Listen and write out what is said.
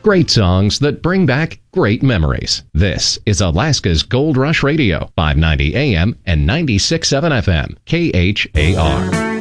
Great songs that bring back great memories. This is Alaska's Gold Rush Radio, 590 AM and 96.7 FM, KHAR.